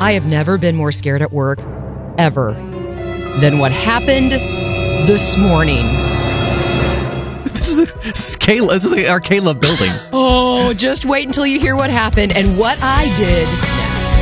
I have never been more scared at work, ever, than what happened this morning. This is Kayla. This is our Kayla building. Oh, just wait until you hear what happened and what I did